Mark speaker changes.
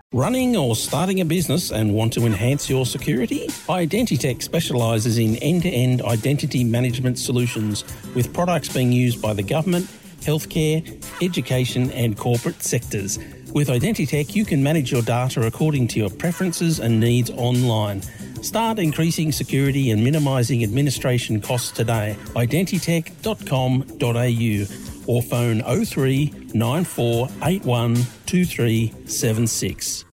Speaker 1: Running or starting a business and want to enhance your security? Identitech specialises in end-to-end identity management solutions with products being used by the government, healthcare, education and corporate sectors. With Identitech, you can manage your data according to your preferences and needs online. Start increasing security and minimising administration costs today. Identitech.com.au or phone 03 9481 2376.